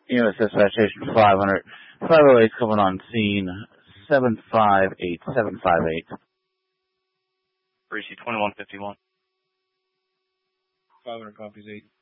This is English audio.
USS Station 500. 508 coming on scene. 758. 758. Appreciate 2151. 500 copies 8.